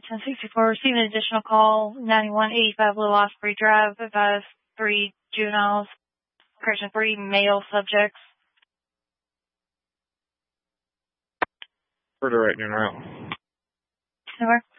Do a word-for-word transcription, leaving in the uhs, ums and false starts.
ten sixty-four, receiving an additional call, ninety-one eighty-five Little Osprey Drive, advise three juveniles, correction, three male subjects. For the right route. Anywhere?